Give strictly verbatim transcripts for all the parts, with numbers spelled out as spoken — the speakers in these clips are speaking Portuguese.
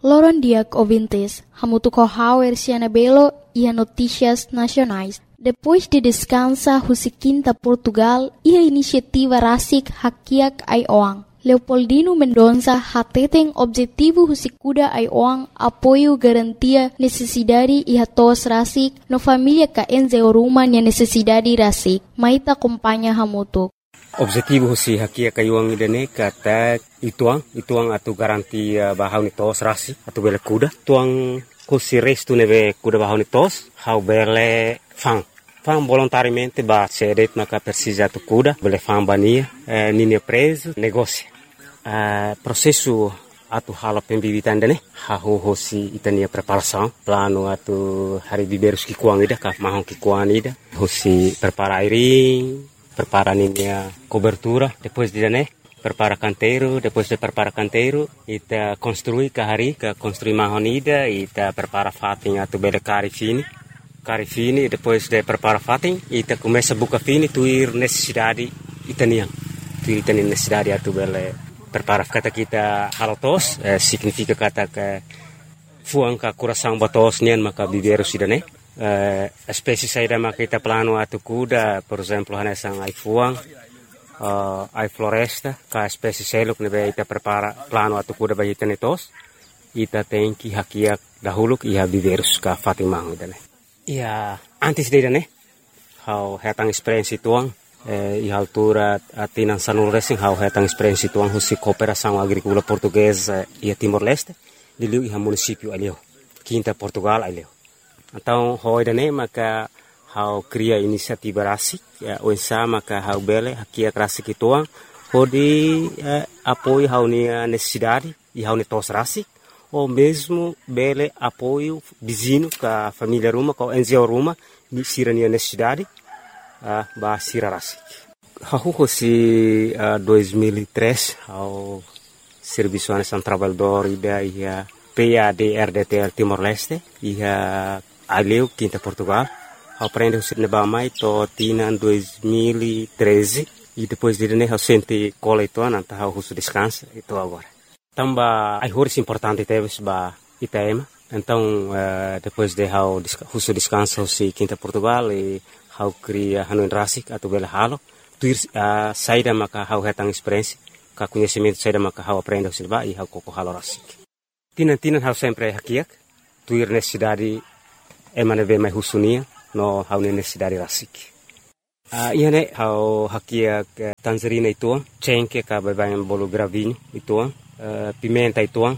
Loron Diak ouvintes, hamutu kohauer siana belo e notícias nacionais. Depois de descansa husikinta Portugal e a iniciativa Rasik Hakiak ai Oang. Leopoldino Mendonça hateten objetivo husikuda ai Oang apoio garantia necessidade e hatos Rasik no família ka enze oruma nia necessidade Rasik. Maita acompanha hamutu. Objetivo si hakia kayuang idane kata ituang ituang atu garantia bahau ni tos rasi atu bele kuda tuang kusi restu neve kuda bahau ni tos hau bele fang fang volontariamente ba sedet maka persija tu kuda bele fang bania eh, nini preso negócio eh, processo atu hala pembibitan dane hau hosi itania preparação plano atu hari biberus ki kuang ida ka mahong ki kuang ida hosi prepara airing prepara a cobertura, depois de né, prepara canteiro, depois de prepara canteiro, ita construi kahari, ka construi mahonida, ita prepara fatin atu bele cari fini, cari fini, depois de prepara fatin, ita começa buka fini, tuir necessidade itanian, tuir itanian necessidade atu bele prepara kata kita halotos, eh, significa kata que fuang ka coração batos nian maka biberu sidane. Uh, espécie saída makita plano atu kuda, por exemplo, hanesang ai fuang, uh, ai floresta, ka espécie seluk nebe ita prepara plano atu kuda bagi tenetos, ita tenki hakiak dahuluk iha biverus ka fatimang idane. Ia antes de idane, hau hetang experiência tuang, eh, iha altura atinan sanul racing hau hetang experiência tuang husi cooperação agrícola portuguesa ia Timor-Leste, diliu iha município alio, Quinta Portugal alio. Então, hoje né, maka hau cria inisiativa rasik, o ensa maka hau bele hakia rasik ituang, hodi eh, apoio hau nia necessidade e hau netos rasik, ou mesmo bele apoio vizinho ka família ruma, ka enzeo ruma, ni sira nia necessidade, uh, ba sira rasik. Hau hosi uh, dois mil e três, hau Serviço Nacional Trabalhador ida ia P A D R D T L Timor-Leste, ia Aleu, Quinta Portugal, aprende o cinema mais to tina em dois mil e treze e depois de né eu senti cola e toa nanta eu russo descansa e tô agora. Tamba ai horas importante teve ba Itaema, então uh, depois de eu russo descansa o si Quinta Portugal e eu cria hanuin rasik atau bela halo, tuir uh, saída maka eu hetang experiência, ka conhecimento saída maka eu aprende o cinema e eu coco halo rasik. Tina tina eu sempre hakiak, tuir necessidade emane ve mai husunia no hau necessidade rasik. Uh, ia ne hau hakia tangerina ituang, cengke ka bebangan bolu gravinho ituang, uh, pimenta ituang,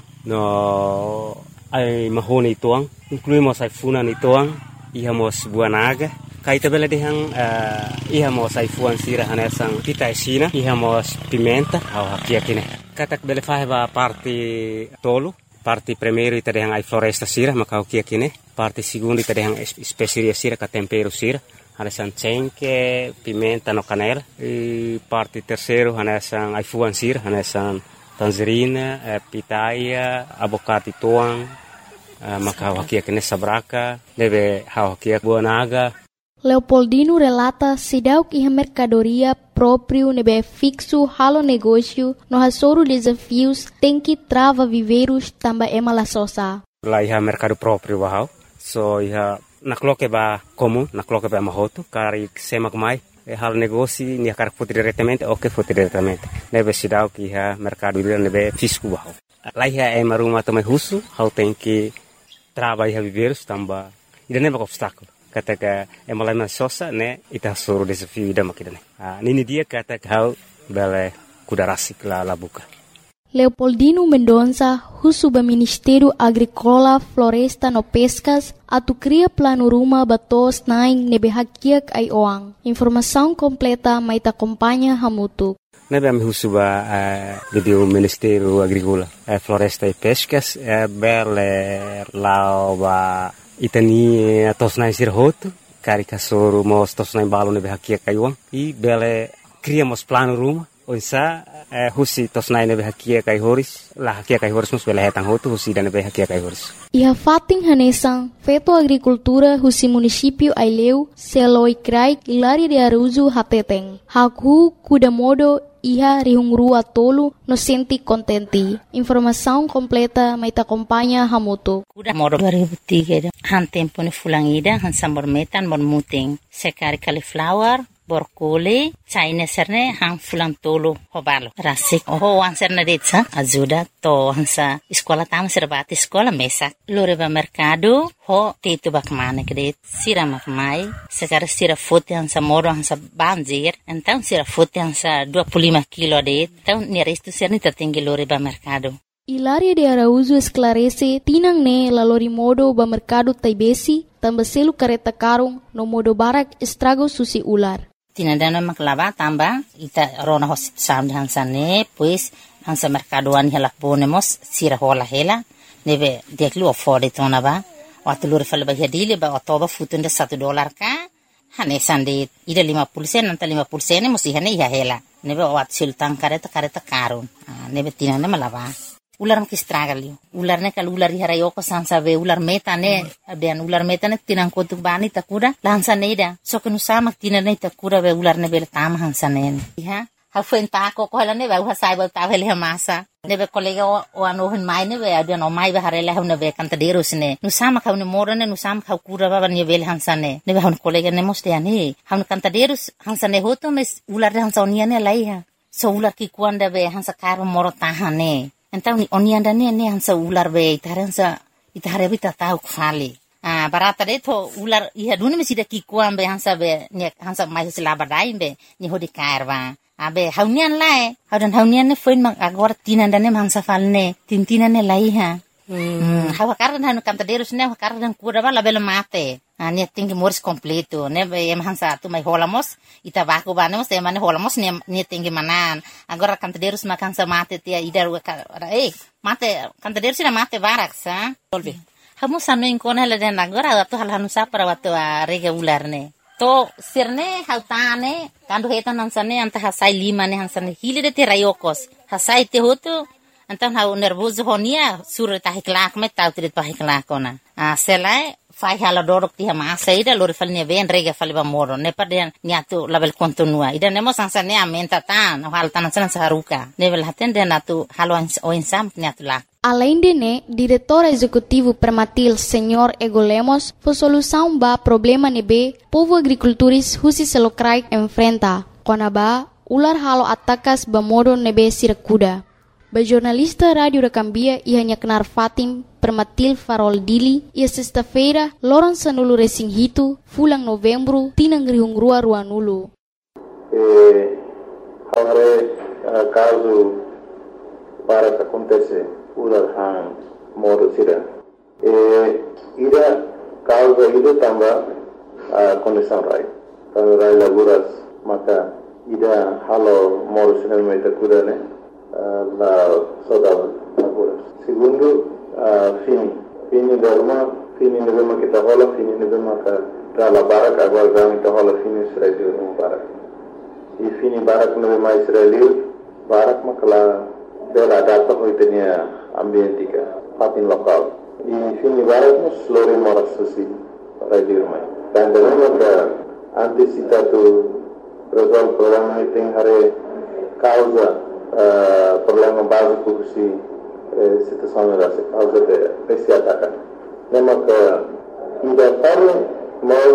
no ai mahone ituang, incluímos ai funan ituang, ihamos buanaga, kaita bela dehang uh, ihamos ai fuan sira hanesang pita esina, ihamos pimenta hau hakia kine. Katak bele faheba parte tolo, parte primeiro ita dehang ai floresta sira maka hakia kine. Parte segunda ita dehang especiaria sira ka tempero sira, hanesang cengke, pimenta no canela. E parte terceiro hanesang ai fuan sira, hanesang tangerina, eh, pitaia, abocado tuang, eh, maka hakia kine sabraka, deve hakia buanaga. Leopoldino relata sidauk iha mercadoria próprio nebe fixo halo negócio no hasoro desafios tem que trava viveiros tamba ema la sosa. Lá iha mercado próprio bahau, so iha nakloke ba comum, nakloke ba mahoto, kari semak mai, e halo negócio ni akar foto diretamente, ok foto diretamente. Nebe sidauk iha mercado nebe fisco bahau. Lá iha ema rumah tomai husu, hau tem que trava iha viveiros tamba, ida neba obstáculo. Kata ka emalai sosa ne ita suruh desafio ida makidane. Ah, nini dia kata kau bele kuda rasik la labuka. Leopoldino Mendonça, husuba Ministério Agrícola, Floresta no Pescas, atu cria plano ruma batos naing nebe hakiak ai oang. Informação completa maita acompanha hamutu. Nebe ami husuba uh, di Ministério Agrícola, uh, Floresta e Pescas, uh, bele lao ba itani tosnai sirhoto, karika soro mos tosnai balo nebe hakia kaiwang, i bele criamos plano ruma, onsa eh, husi tosnai nebe hakia kai horis, la hakia kai horis mus bele hetang hoto husi dan nebe hakia kai horis. Iha fating hanesang, feto agricultura husi município Aileu, Seloi Krai, Ilari de Aruzu Hateteng, Haku Kudamodo iha rihungrua tolu no senti contenti. Informação completa mai ta acompanha Hamutu. Kuda modo dua ribu tiga han tempo ni fulangida han sambor metan bon muting sekari cauliflower borkole China serne han fulang tolo hobalo rasik oh wan serna detsa ajuda to hansa sekolah tam serbati sekolah mesak lore ba mercado ho tetu bak mana kede sira makmai sekar sira fote hansa moro hansa banjir então sira fote hansa dua puluh lima kilo de então ni resto serni tertinggi lore ba mercado. Hilaria de Araújo esclarece tinang ne lalori modo ba mercado taibesi tambaselu kareta karung no modo barak estrago susi ular. Tinadana maklava tamba ita rona hosit sam hansane pues hansa mercadoan hela ponemos sira hola hela neve deklu afford tona ba watulur fal ba hadile ba otoba futunde satu dolar ka hane sande ida lima puluh sen nanta lima puluh sen musi hane ya hela neve wat sultan kareta kareta karun neve tinana malava ular mak istragalio ular ne kal ular hara yoko sansa ve ular meta ne abian ular meta ne tinang kotuk bani takuda lansa neda so kenu sama tinane takuda ve ular ne bel tam hansa ne ha ha fen ta ko ko ne ve ha sai ba ta vele masa ne ve kolega o ano hin mai ne ve abian o mai ve harela ne ve kanta deros ne nu sama ka ne morane nu sama ka kura ba ne vel hansa ne ne ve han kolega ne moste ane han kanta deros hansa ne hoto mes ular hansa onia ne lai ha so ular ki kuanda ve hansa karo moro tahane. Então oni anda ne ne hansa ular be itaransa itare bita tau kfali ah barata de to ular iha duni mesida ki kuam be hansa be ne hansa mai sila badai be ni hodi karwa abe haunian lae haudan haunian ne foin mang agora tinanda ne hansa falne tintina ne lai ha hmm hawa kardan hanu kanta derus ne kardan kuda bala bela mate ah ne tinggi moris completo ne be em hansa tu mai holamos ita baku banemos e mane holamos ne ne tinggi manan agora kanta derus makan sa mate tia idar eh mate kanta derus na mate barak sa tolbe hamu sanu inkon hala den agora tu hal hanu sa para watu rega ular ne to sirne hautane kandu hetan hansane anta hasai lima ne hansane hile de te rayokos hasai te hotu antan hau nervoso honia sur ta hiklak me tau trit pa hiklak ona a selai fai hala dorok ti ma saida lor fal ne ven rega fal ba moro ne paden niatu label kontinua ida nemo sansa ne amenta tan hal tan san saruka level haten den atu halon o insam niatu la. Além de ne, diretor executivo Permatil, senhor Ego Lemos, foi solução ba problema nebe povo agricultores husi selokrai enfrenta. Kona ba ular halo atakas ba modo nebe sirakuda. Ba jornalista Radio da Cambia ia hanya kenar Fatim Permatil Farol Dili ia sexta-feira loron sanulu resing hitu fulang novembro tinang rihungrua ruanulu. Eh, agora uh, caso para que acontece ular hang modo sira. Eh, ida causa ida tamba uh, condição rai. Kalau rai laguras maka ida halo modo sira meta kuda ne. La saudade agora. Segundo, uh, fini. Fini derma, fini nevema kita hola, fini nevema ka rala barak agora gami kita hola fini Israel no barak. E fini barak nevema Israel, barak makala bela data hoitenia ambientika, fatin lokal. E fini barak no slori moras susi para dirmai. Dan derma ka antisipatu resolve problema iting hare causa Uh, problema básico que se uh, situação da causa de esse ataque. Lembra que ainda para